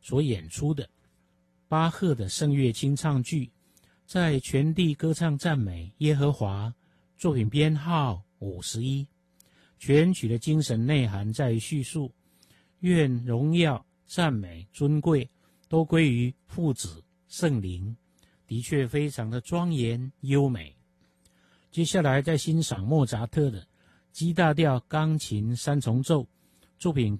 所演出的巴赫的圣乐清唱剧，在全地歌唱赞美耶和华，作品编号51。全曲的精神内涵在于叙述，愿荣耀、赞美、尊贵都归于父子圣灵，的确非常的庄严优美。接下来再欣赏莫扎特的 G 大调钢琴三重奏，作品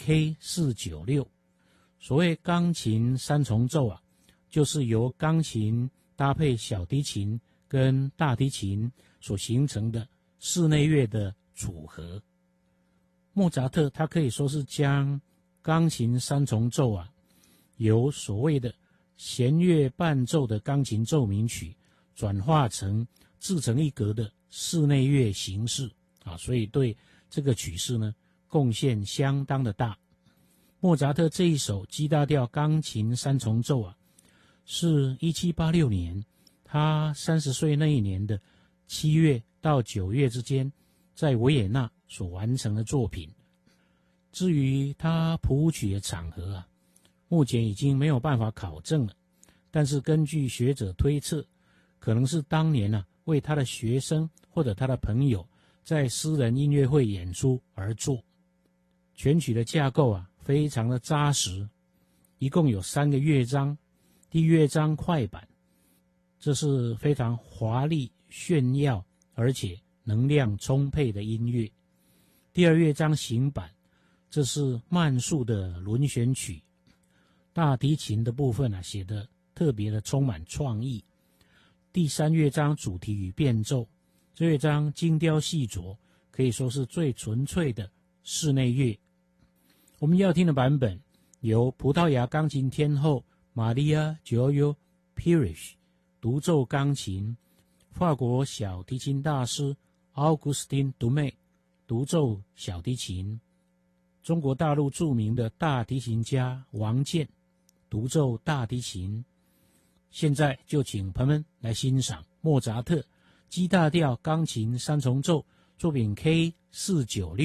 K496。所谓钢琴三重奏啊，就是由钢琴搭配小提琴跟大提琴所形成的室内乐的组合。莫扎特他可以说是将钢琴三重奏啊，由所谓的弦乐伴奏的钢琴奏鸣曲转化成自成一格的室内乐形式啊，所以对这个曲式呢贡献相当的大。莫扎特这一首 G 大调钢琴三重奏啊，是1786年他30岁那一年的7月到9月之间在维也纳所完成的作品。至于他谱曲的场合啊，目前已经没有办法考证了，但是根据学者推测，可能是当年啊为他的学生或者他的朋友在私人音乐会演出而作。全曲的架构啊非常的扎实，一共有3个乐章。第一乐章快板，这是非常华丽炫耀而且能量充沛的音乐。第二乐章行板，这是慢速的轮旋曲，大提琴的部分啊写得特别的充满创意。第三乐章主题与变奏，这乐章精雕细琢，可以说是最纯粹的室内乐。我们要听的版本由葡萄牙钢琴天后 Maria João Pires 独奏钢琴，法国小提琴大师 Augustin Dumay 独奏小提琴，中国大陆著名的大提琴家王健独奏大提琴。现在就请朋友们来欣赏莫扎特 G 大调钢琴三重奏，作品 K496。